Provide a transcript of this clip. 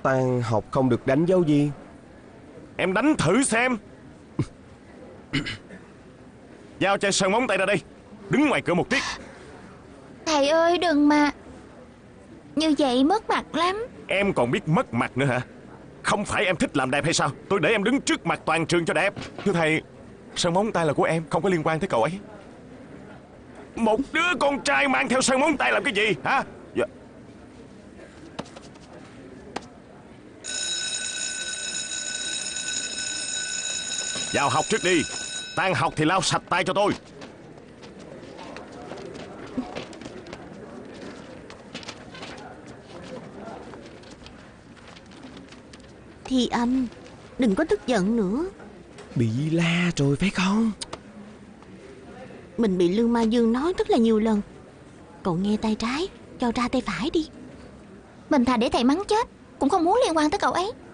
Tan học không được đánh dấu gì. Em đánh thử xem. Giao chai sơn móng tay ra đây. Đứng ngoài cửa một tiết. Thầy ơi đừng mà. Như vậy mất mặt lắm. Em còn biết mất mặt nữa hả? Không phải em thích làm đẹp hay sao? Tôi để em đứng trước mặt toàn trường cho đẹp. Thưa thầy, sơn móng tay là của em, không có liên quan tới cậu ấy. Một đứa con trai mang theo sơn móng tay làm cái gì hả? Dạ. Vào học trước đi. Tan học thì lau sạch tay cho tôi. Thi Âm, đừng có tức giận nữa. Bị la rồi phải không? Mình bị Lương Ma Dương nói rất là nhiều lần. Cậu nghe tay trái, cho ra tay phải đi. Mình thà để thầy mắng chết cũng không muốn liên quan tới cậu ấy.